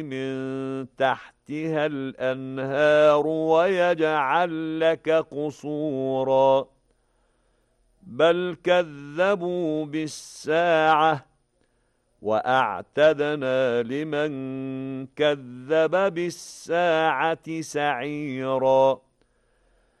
من تحتها الأنهار ويجعل لك قصورا بل كذبوا بالساعة وأعتدنا لمن كذب بالساعة سعيرا